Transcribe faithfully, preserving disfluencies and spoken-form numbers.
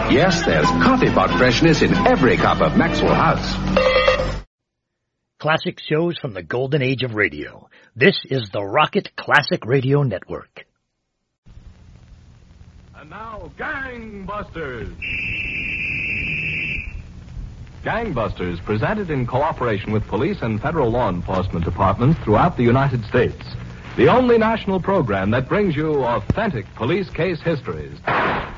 Yes, there's coffee pot freshness in every cup of Maxwell House. Classic shows from the golden age of radio. This is the Rocket Classic Radio Network. And now, Gangbusters! Gangbusters, presented in cooperation with police and federal law enforcement departments throughout the United States. The only national program that brings you authentic police case histories.